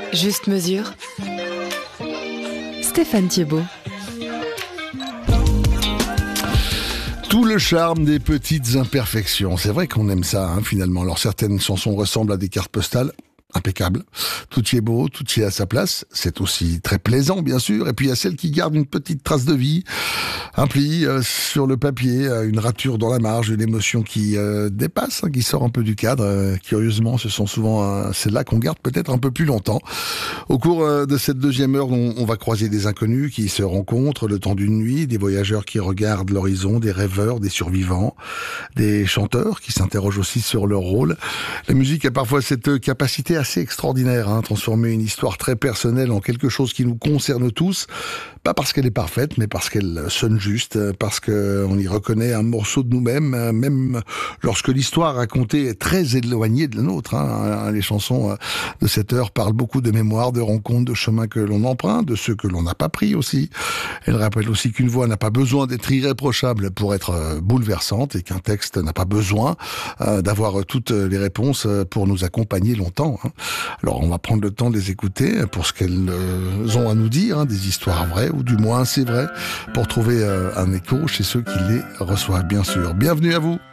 Juste mesure. Stéphane Thiebaud. Tout le charme des petites imperfections. C'est vrai qu'on aime ça, finalement. Alors certaines chansons ressemblent à des cartes postales. Impeccable. Tout y est beau, tout y est à sa place. C'est aussi très plaisant, bien sûr. Et puis il y a celles qui gardent une petite trace de vie, un pli sur le papier, une rature dans la marge, une émotion qui dépasse, qui sort un peu du cadre. Curieusement, ce sont souvent celles-là qu'on garde peut-être un peu plus longtemps. Au cours de cette deuxième heure, on va croiser des inconnus qui se rencontrent le temps d'une nuit, des voyageurs qui regardent l'horizon, des rêveurs, des survivants, des chanteurs qui s'interrogent aussi sur leur rôle. La musique a parfois cette capacité assez extraordinaire, transformer une histoire très personnelle en quelque chose qui nous concerne tous, pas parce qu'elle est parfaite, mais parce qu'elle sonne juste, parce qu'on y reconnaît un morceau de nous-mêmes, même lorsque l'histoire racontée est très éloignée de la nôtre. Les chansons de cette heure parlent beaucoup de mémoire, de rencontres, de chemins que l'on emprunte, de ceux que l'on n'a pas pris aussi. Elle rappelle aussi qu'une voix n'a pas besoin d'être irréprochable pour être bouleversante et qu'un texte n'a pas besoin d'avoir toutes les réponses pour nous accompagner longtemps. Alors on va prendre le temps de les écouter pour ce qu'elles ont à nous dire, des histoires vraies, ou du moins c'est vrai, pour trouver un écho chez ceux qui les reçoivent, bien sûr. Bienvenue à vous.